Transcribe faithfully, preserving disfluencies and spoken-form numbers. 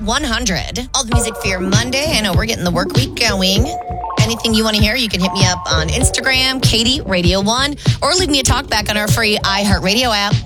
one hundred. All the music for your Monday. I know we're getting the work week going. Anything you want to hear, you can hit me up on Instagram, Katie Radio One, or leave me a talk back on our free iHeartRadio app.